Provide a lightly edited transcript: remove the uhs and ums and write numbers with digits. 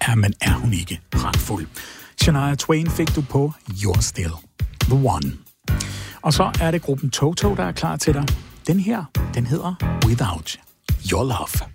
Men er hun ikke pragtfuld? Shania Twain fik du på You're Still the One. Og så er det gruppen Toto, der er klar til dig. Den her, den hedder Without Your Love.